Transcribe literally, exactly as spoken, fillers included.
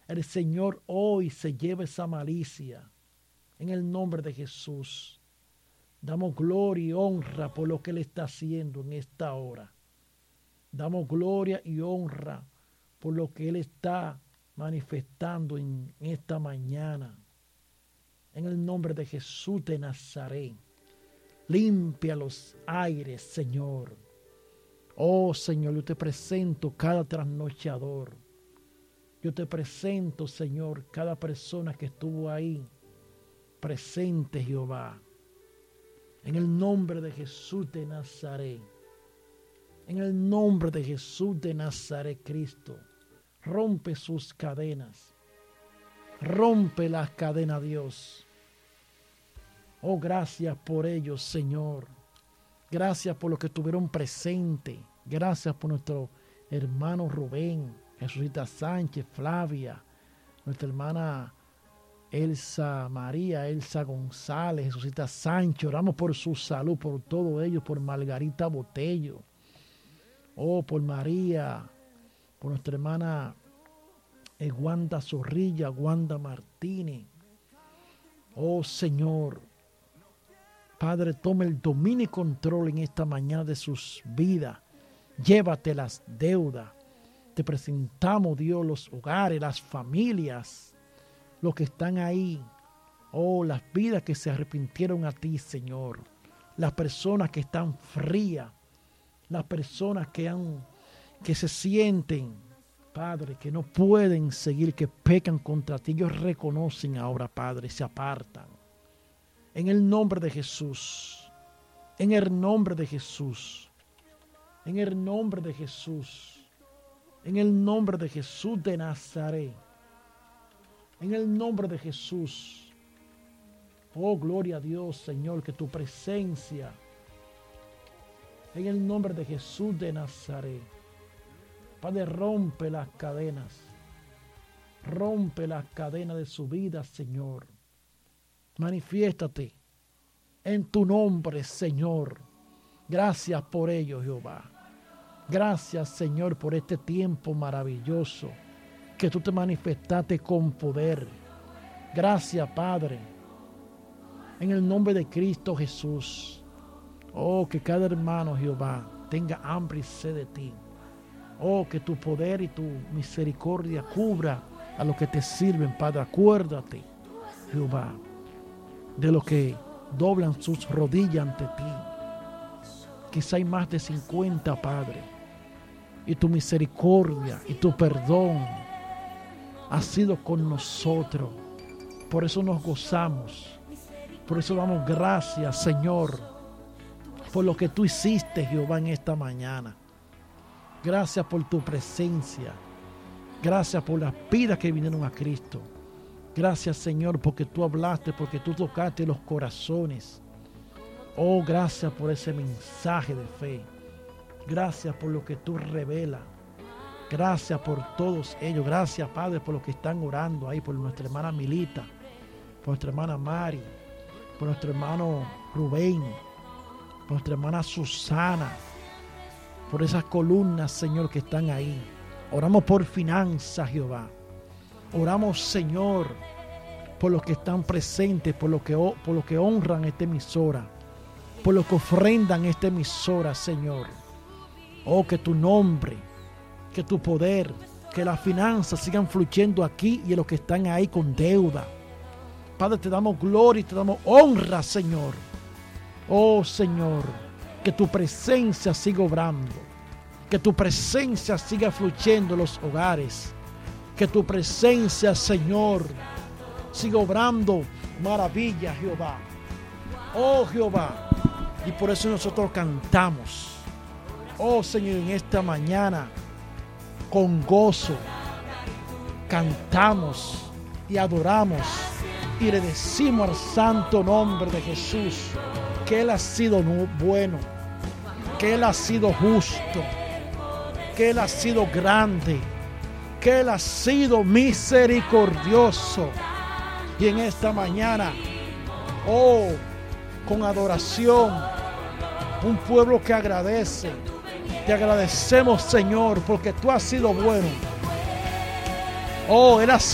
el Señor hoy se lleve esa malicia. En el nombre de Jesús. Damos gloria y honra por lo que Él está haciendo en esta hora. Damos gloria y honra por lo que Él está manifestando en esta mañana. En el nombre de Jesús de Nazaret. Limpia los aires, Señor. Oh, Señor, yo te presento cada trasnochador. Yo te presento, Señor, cada persona que estuvo ahí presente, Jehová. En el nombre de Jesús de Nazaret. En el nombre de Jesús de Nazaret, Cristo. Rompe sus cadenas. Rompe las cadenas, Dios. Oh, gracias por ellos, Señor. Gracias por lo que estuvieron presentes. Gracias por nuestro hermano Rubén, Jesucita Sánchez, Flavia, nuestra hermana Elsa María, Elsa González, Jesucita Sánchez. Oramos por su salud, por todo ello, por Margarita Botello. Oh, por María, por nuestra hermana eh, Wanda Zorrilla, Wanda Martínez. Oh, Señor, Padre, toma el dominio y control en esta mañana de sus vidas. Llévate las deudas. Te presentamos, Dios, los hogares, las familias, los que están ahí. Oh, las vidas que se arrepintieron a ti, Señor. Las personas que están frías. Las personas que, han, que se sienten, Padre, que no pueden seguir, que pecan contra ti. Ellos reconocen ahora, Padre, se apartan. En el nombre de Jesús. En el nombre de Jesús. En el nombre de Jesús. En el nombre de Jesús de Nazaret. En el nombre de Jesús. Oh, gloria a Dios, Señor, que tu presencia. En el nombre de Jesús de Nazaret. Padre, rompe las cadenas. Rompe las cadenas de su vida, Señor. Manifiéstate en tu nombre, Señor. Gracias por ello, Jehová. Gracias, Señor, por este tiempo maravilloso que tú te manifestaste con poder. Gracias, Padre. En el nombre de Cristo Jesús. Oh, que cada hermano, Jehová, tenga hambre y sed de ti. Oh, que tu poder y tu misericordia cubra a los que te sirven, Padre. Acuérdate, Jehová, de los que doblan sus rodillas ante ti. Quizá hay más de cincuenta, Padre. Y tu misericordia y tu perdón ha sido con nosotros. Por eso nos gozamos. Por eso damos gracias, Señor, por lo que tú hiciste, Jehová, en esta mañana. Gracias por tu presencia. Gracias por las vidas que vinieron a Cristo. Gracias, Señor, porque tú hablaste, porque tú tocaste los corazones. Oh, gracias por ese mensaje de fe. Gracias por lo que tú revelas. Gracias por todos ellos. Gracias, Padre, por los que están orando ahí, por nuestra hermana Milita, por nuestra hermana Mari, por nuestro hermano Rubén, por nuestra hermana Susana, por esas columnas, Señor, que están ahí. Oramos por finanzas, Jehová. Oramos, Señor, por los que están presentes, por los que, por los que honran esta emisora, por los que ofrendan esta emisora, Señor. Oh, que tu nombre, que tu poder, que las finanzas sigan fluyendo aquí y en los que están ahí con deuda. Padre, te damos gloria y te damos honra, Señor. Oh, Señor, que tu presencia siga obrando, que tu presencia siga fluyendo en los hogares, que tu presencia, Señor, siga obrando maravillas, Jehová. Oh, Jehová, y por eso nosotros cantamos. Oh, Señor, en esta mañana, con gozo, cantamos y adoramos y le decimos al santo nombre de Jesús que Él ha sido bueno, que Él ha sido justo, que Él ha sido grande, que Él ha sido misericordioso. Y en esta mañana, oh, con adoración, un pueblo que agradece. Te agradecemos, Señor, porque tú has sido bueno. Oh, Él ha